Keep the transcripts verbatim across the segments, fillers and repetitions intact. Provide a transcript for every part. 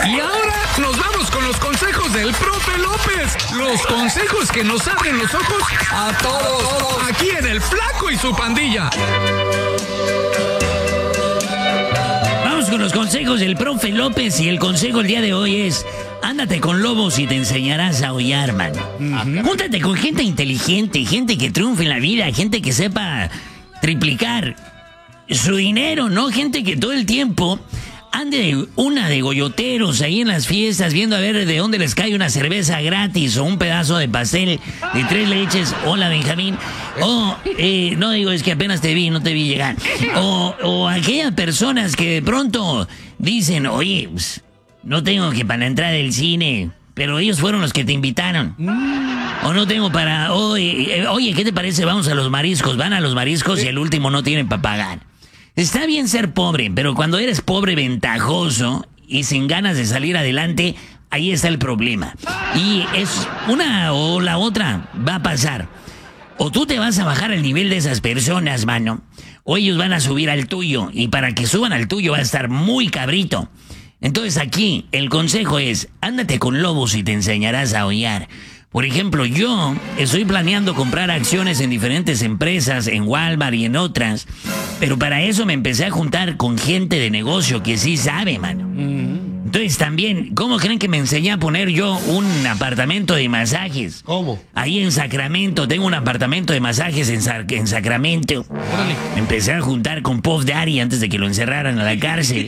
Y ahora nos vamos con los consejos del profe López. Los consejos que nos abren los ojos a todos. Aquí en El Flaco y su pandilla. Vamos con los consejos del profe López y el consejo el día de hoy es: ándate con lobos y te enseñarás a aullar, mano. Uh-huh. Júntate con gente inteligente, gente que triunfe en la vida, gente que sepa triplicar su dinero, ¿no? Gente que todo el tiempo ande de una de goyoteros ahí en las fiestas viendo a ver de dónde les cae una cerveza gratis o un pedazo de pastel de tres leches. Hola, Benjamín. O, eh, no digo, es que apenas te vi, no te vi llegar. O, o aquellas personas que de pronto dicen, oye, pues, no tengo que para entrar del cine, pero ellos fueron los que te invitaron. O no tengo para... Oye, oye, ¿qué te parece? Vamos a los mariscos. Van a los mariscos y el último no tienen para pagar. Está bien ser pobre, pero cuando eres pobre ventajoso y sin ganas de salir adelante, ahí está el problema. Y es una o la otra va a pasar. O tú te vas a bajar al nivel de esas personas, mano, o ellos van a subir al tuyo. Y para que suban al tuyo va a estar muy cabrito. Entonces aquí el consejo es: ándate con lobos y te enseñarás a aullar. Por ejemplo, yo estoy planeando comprar acciones en diferentes empresas, en Walmart y en otras, pero para eso me empecé a juntar con gente de negocio que sí sabe, mano. Mm. Entonces también, ¿cómo creen que me enseñé a poner yo un apartamento de masajes? ¿Cómo? Ahí en Sacramento, tengo un apartamento de masajes en, Sa- en Sacramento. Órale. Me empecé a juntar con Puff Daddy antes de que lo encerraran a la cárcel.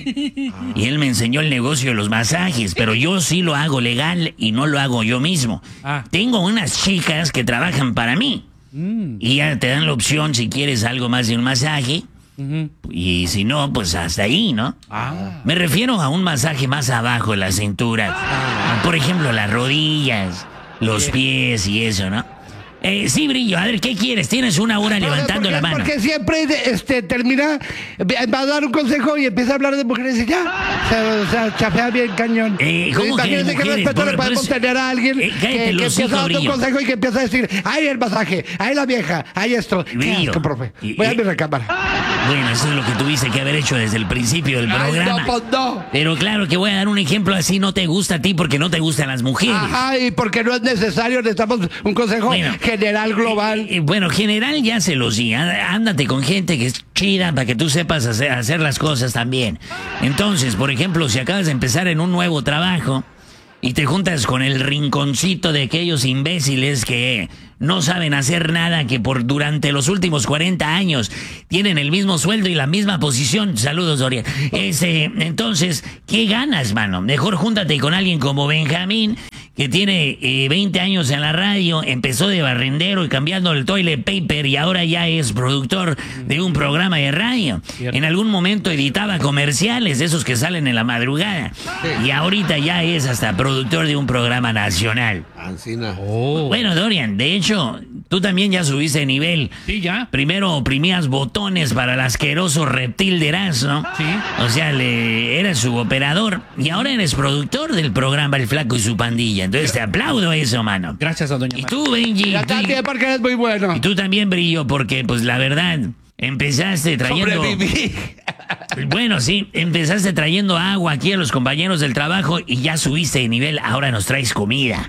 Y él me enseñó el negocio de los masajes, pero yo sí lo hago legal y no lo hago yo mismo. Ah. Tengo unas chicas que trabajan para mí. Mm. Y ya te dan la opción si quieres algo más de un masaje. Uh-huh. Y si no, pues hasta ahí, ¿no? Ah. Me refiero a un masaje más abajo de la cintura. Ah. Por ejemplo, las rodillas, los pies y eso, ¿no? Eh, sí, Brillo, a ver, ¿qué quieres? Tienes una hora levantando la mano. Porque siempre este, termina, va a dar un consejo y empieza a hablar de mujeres y ya. O sea, o sea chafea bien cañón. Eh, ¿Cómo Imagínense que qué respeto por, le podemos pues, tener a alguien eh, que, que empieza a dar un consejo y que empieza a decir, ay, el masaje, ay, la vieja, ay, esto. Brillo. Asco, profe. Voy y, a mi recámara. Bueno, eso es lo que tuviste que haber hecho desde el principio del ay, programa. No, pues no. Pero claro que voy a dar un ejemplo así, no te gusta a ti porque no te gustan las mujeres. Ajá, y porque no es necesario, necesitamos un consejo bueno, general, global. Eh, eh, bueno, general ya se los di. Ándate con gente que es chida para que tú sepas hacer, hacer las cosas también. Entonces, por ejemplo, si acabas de empezar en un nuevo trabajo y te juntas con el rinconcito de aquellos imbéciles que no saben hacer nada, que por durante los últimos cuarenta años tienen el mismo sueldo y la misma posición. Saludos, Dorian. Ese, entonces, ¿qué ganas, mano? Mejor júntate con alguien como Benjamín, que tiene eh, veinte años en la radio, empezó de barrendero y cambiando el toilet paper y ahora ya es productor de un programa de radio. Cierto. En algún momento editaba comerciales, de esos que salen en la madrugada. Sí. Y ahorita ya es hasta productor de un programa nacional. Ancina. Oh. Bueno, Dorian, de hecho, tú también ya subiste de nivel. Sí, ya. Primero oprimías botones para el asqueroso reptil de Erasmo. Sí. O sea, le eras su operador y ahora eres productor del programa El Flaco y su pandilla. Entonces te aplaudo eso, mano. Gracias a doña Y tú, Benji. Ya también porque eres muy bueno. Y tú también, Brillo, porque, pues, la verdad, empezaste trayendo... Sobreviví. Bueno, sí, empezaste trayendo agua aquí a los compañeros del trabajo y ya subiste de nivel, ahora nos traes comida.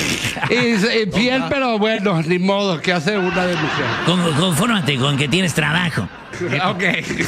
Y fiel, pero bueno, ni modo, que hace una de mujer. Con, confórmate con que tienes trabajo. Ok.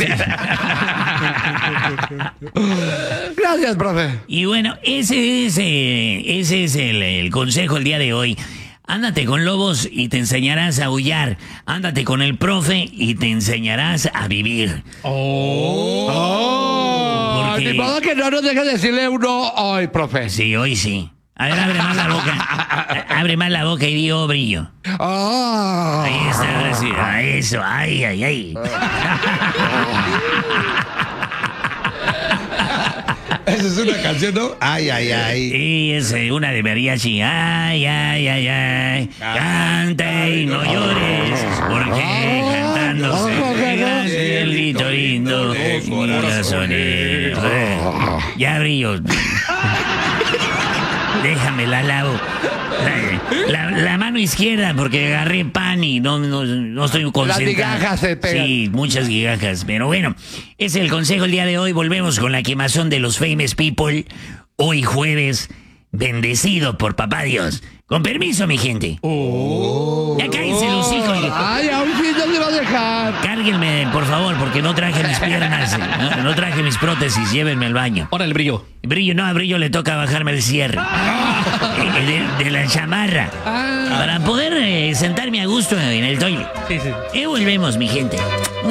Gracias, profe. Y bueno, ese es, eh, ese es el, el consejo el día de hoy. Ándate con lobos y te enseñarás a aullar. Ándate con el profe y te enseñarás a vivir. Oh. oh Porque... Ni modo que no nos dejes decirle uno hoy, profe. Sí, hoy sí. A ver, abre más la boca. Abre más la boca y di oh, Brillo. Oh. Ahí está, ahora sí. A eso, ay, ay, ay. Esa es una canción, ¿no? Ay, ay, ay. Sí, es una de mariachi. Ay, ay, ay, ay. Canta y no llores, porque cantando se el grito lindo de corazones. Ya, Brillo. Déjame la lavo. La, la, la mano izquierda, porque agarré pan y no, no, no estoy concentrado. Las migajas se pegan. Sí, muchas migajas. Pero bueno, ese es el consejo el día de hoy. Volvemos con la quemazón de los famous people. Hoy jueves, bendecido por papá Dios. Con permiso, mi gente. Oh. Ya cállense los hijos. Ay, aún sí no le va a dejar. Cárguenme, por favor, porque no traje mis piernas. No, no traje mis prótesis. Llévenme al baño. Ahora el brillo. Brillo, no, a Brillo le toca bajarme el cierre. Eh, de, de la chamarra. Para poder eh, sentarme a gusto en el toilet. Sí, sí. Eh, volvemos, mi gente.